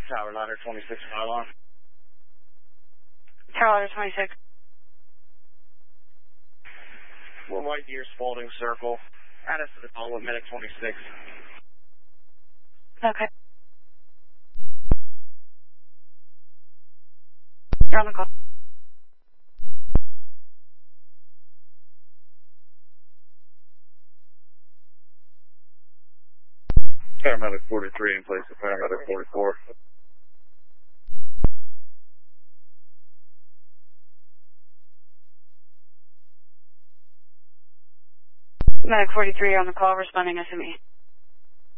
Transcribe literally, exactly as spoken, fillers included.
Tower ladder twenty-six pylon. Tower ladder twenty-six. One White Deer Spalding Circle. Add us to the call with medic twenty-six. Okay. You're on the call. Paramedic forty-three in place of paramedic forty-four. Medic forty-three on the call, responding S M E.